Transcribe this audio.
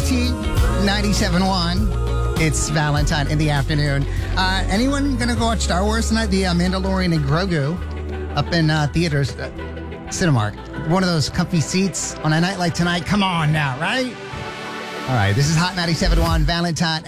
Hottie 97.1. It's Valentine in the afternoon. Anyone going to go watch Star Wars tonight? The Mandalorian and Grogu up in theaters, Cinemark. One of those comfy seats on a night like tonight. Come on now, right? All right, this is Hot 97.1 Valentine.